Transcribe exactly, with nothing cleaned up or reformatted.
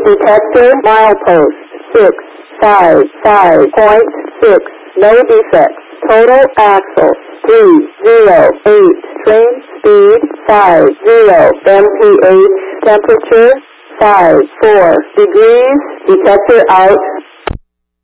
Detector milepost six five five point six. No defects. Total axle three zero eight. Train speed five zero. M P H temperature five four degrees. Detector out.